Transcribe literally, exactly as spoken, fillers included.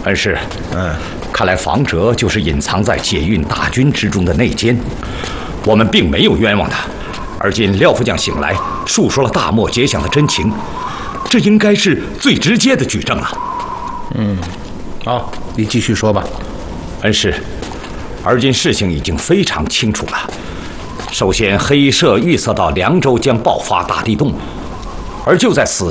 恩师， 嗯， 看来房哲就是隐藏在解运大军之中的内奸，我们并没有冤枉他。而今廖副将醒来，述说了大漠结响的真情，这应该是最直接的举证了。 嗯，好，你继续说吧。 恩师，而今事情已经非常清楚了。首先，黑社预测到凉州将爆发大地动，而就在此